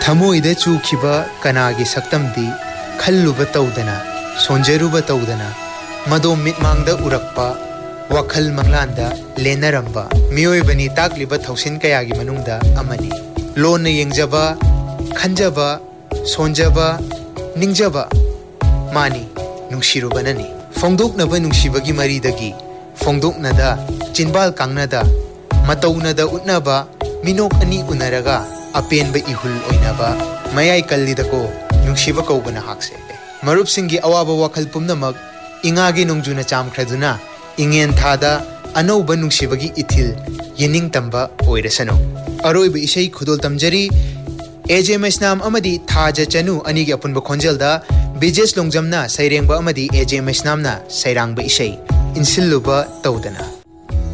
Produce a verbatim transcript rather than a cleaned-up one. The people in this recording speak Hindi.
थमोइद चूखिबा कनागी सक्तमदी खल्लुबा तौदना सोंजरुबा तौदना मदो मिटमांगदा उरक्पा वखल मंगलांदा लेनरंबा मियोइबनी ताकलिबा थौसिन कयागी मनुंगदा अमनी लोन येंगजबा खंजबा सोंजबा निंगजबा मानी नुंगशिरुबननी फोंदोकनबा नुंगशिबगी मरीदगी फोंदोकनदा चिनबाल कांगनदा मतौनदा उतनबा मिनोक अनि उनरगा अपेनबा इहुल ओइनबा मयाई कल्लिदको नुंगशिबा कौबना हाकसे मरुपसिंगी अवाबा वखल पुमनमक इंगागी नोंगजुना चामख्रदुना इंगेन थादा अनौबा नुंगशिबगी इथिल येनिंग तंबा ओइरसनो अरोइबा इसै खुदोल तमजरी एजे मैस्नाम अमदी थाजा चनु अनिगी अपुनबा खोंजलदा बिजेस लोंगजमना सैरेंबा अमदी एजे मैस्नामना सैरांबा इसै इनसिल्लुबा तौदना